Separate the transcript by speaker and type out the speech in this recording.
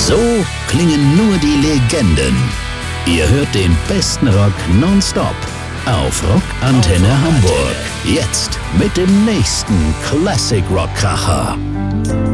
Speaker 1: So klingen nur die Legenden. Ihr hört den besten Rock nonstop auf Rockantenne Hamburg. Jetzt mit dem nächsten Classic Rock Kracher.